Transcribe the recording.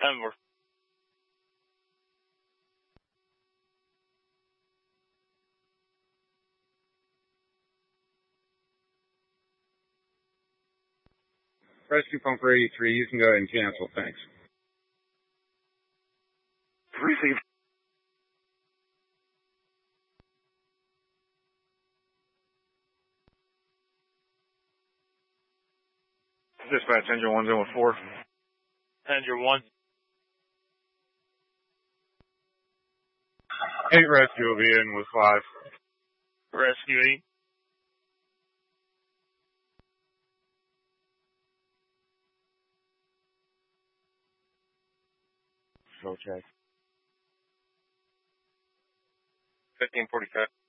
Denver. Rescue phone for 83. You can go ahead and cancel. Thanks. Receive. Dispatch, engine 104. Engine 1. 8 rescue will be in with 5. Rescue 8. Show check. 1545.